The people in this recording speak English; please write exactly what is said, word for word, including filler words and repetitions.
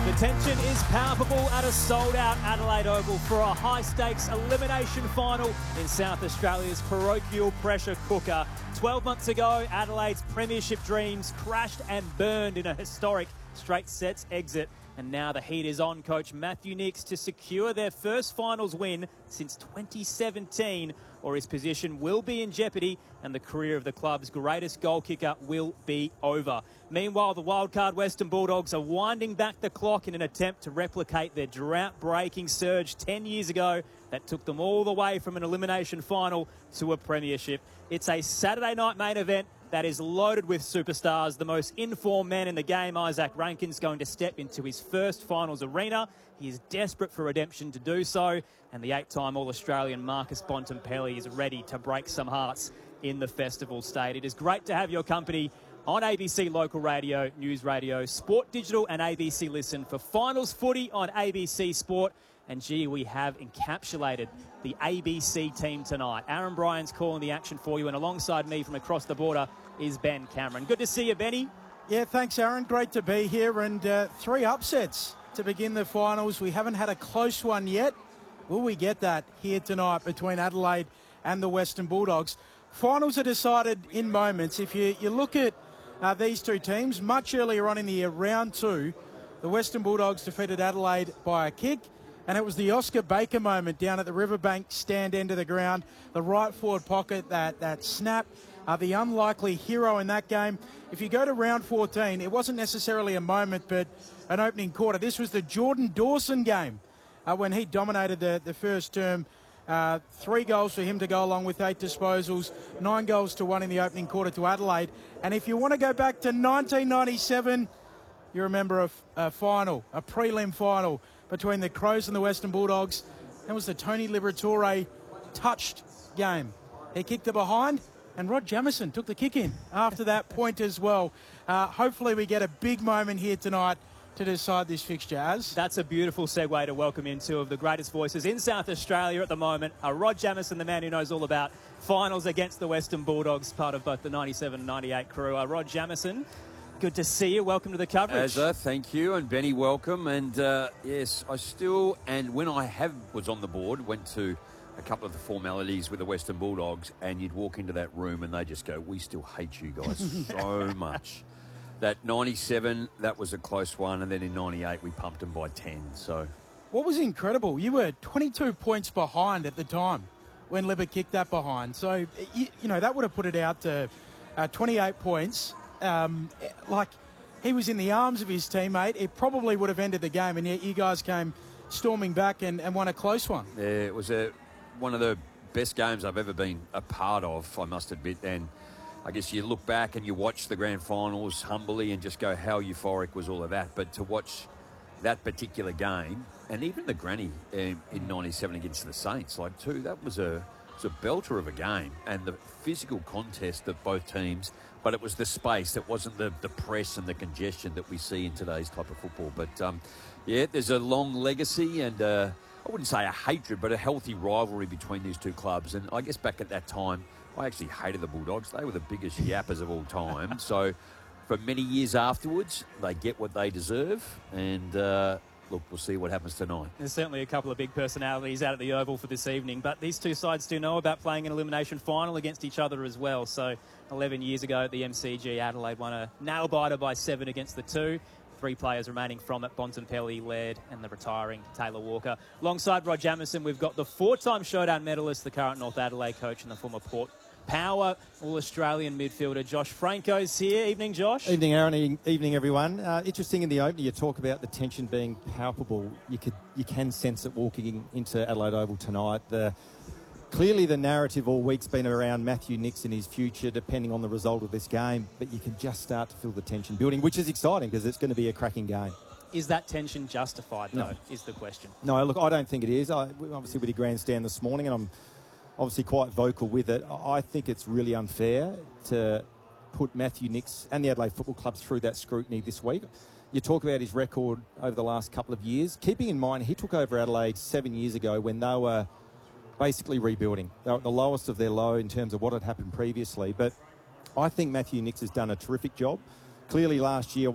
The tension is palpable at a sold-out Adelaide Oval for a high-stakes elimination final in South Australia's parochial pressure cooker. Twelve months ago, Adelaide's premiership dreams crashed and burned in a historic straight sets exit. And now the heat is on coach Matthew Nicks to secure their first finals win since twenty seventeen, or his position will be in jeopardy and the career of the club's greatest goal kicker will be over. Meanwhile, the wildcard Western Bulldogs are winding back the clock in an attempt to replicate their drought-breaking surge ten years ago that took them all the way from an elimination final to a premiership. It's a Saturday night main event that is loaded with superstars. The most informed man in the game, Isaac Rankin's going to step into his first finals arena. He is desperate for redemption to do so, and the eight-time All-Australian Marcus Bontempelli is ready to break some hearts in the festival state. It is great to have your company on A B C Local Radio, News Radio, Sport Digital and A B C Listen for finals footy on A B C Sport. And gee, we have encapsulated the A B C team tonight. Aaron Bryan's calling the action for you, and alongside me from across the border is Ben Cameron. Good to see you, Benny. Yeah, thanks, Aaron. Great to be here, and uh, three upsets to begin the finals. We haven't had a close one yet. Will we get that here tonight between Adelaide and the Western Bulldogs? Finals are decided in moments. If you, you look at uh, these two teams, much earlier on in the year, round two, the Western Bulldogs defeated Adelaide by a kick. And it was the Oscar Baker moment down at the Riverbank stand end of the ground, the right forward pocket, that, that snap, uh, the unlikely hero in that game. If you go to round fourteen, it wasn't necessarily a moment, but an opening quarter. This was the Jordan Dawson game uh, when he dominated the, the first term. Uh, three goals for him to go along with eight disposals, nine goals to one in the opening quarter to Adelaide. And if you want to go back to nineteen ninety-seven, you remember a, a final, a prelim final, between the Crows and the Western Bulldogs. That was the Tony Liberatore touched game. He kicked it behind, and Rod Jamieson took the kick in after that point as well. Uh, hopefully we get a big moment here tonight to decide this fixture, as. That's a beautiful segue to welcome in two of the greatest voices in South Australia at the moment. Uh, Rod Jamieson, the man who knows all about finals against the Western Bulldogs, part of both the ninety-seven and ninety-eight crew. Uh, Rod Jamieson, good to see you. Welcome to the coverage. Azza, thank you. And Benny, welcome. And uh, yes, I still, and when I have was on the board, went to a couple of the formalities with the Western Bulldogs, and you'd walk into that room and they just go, we still hate you guys so much. That ninety-seven, that was a close one. And then in ninety-eight, we pumped them by ten. So, what was incredible, you were twenty-two points behind at the time when Libba kicked that behind. So, you, you know, that would have put it out to uh, twenty-eight points. Um, like he was in the arms of his teammate, it probably would have ended the game, and yet you guys came storming back and, and won a close one. Yeah, it was a, one of the best games I've ever been a part of, I must admit. And I guess you look back and you watch the grand finals humbly and just go, how euphoric was all of that. But to watch that particular game, and even the granny in, in ninety-seven against the Saints, like too, that was a, was a belter of a game. And the physical contest of both teams, but it was the space. It wasn't the, the press and the congestion that we see in today's type of football. But, um, yeah, there's a long legacy and uh, I wouldn't say a hatred, but a healthy rivalry between these two clubs. And I guess back at that time, I actually hated the Bulldogs. They were the biggest yappers of all time. So for many years afterwards, they get what they deserve. And, uh, look, we'll see what happens tonight. There's certainly a couple of big personalities out at the Oval for this evening, but these two sides do know about playing an elimination final against each other as well. So eleven years ago at the M C G, Adelaide won a nail-biter by seven against the two. Three players remaining from it, Bontempelli, Laird and the retiring Taylor Walker. Alongside Rod Jamieson, we've got the four-time Showdown medalist, the current North Adelaide coach and the former Port Power All-Australian midfielder Josh Franco's here. Evening, Josh. Evening, Aaron. Evening, everyone. Uh, interesting in the opener, you talk about the tension being palpable. You could, you can sense it walking into Adelaide Oval tonight. The, clearly, the narrative all week's been around Matthew Nicks and his future, depending on the result of this game. But you can just start to feel the tension building, which is exciting because it's going to be a cracking game. Is that tension justified, though, No. is the question? No, look, I don't think it is. I, obviously, we did grandstand this morning, and I'm obviously quite vocal with it. I think it's really unfair to put Matthew Nicks and the Adelaide Football Club through that scrutiny this week. You talk about his record over the last couple of years. Keeping in mind, he took over Adelaide seven years ago when they were basically rebuilding. They were at the lowest of their low in terms of what had happened previously. But I think Matthew Nicks has done a terrific job. Clearly last year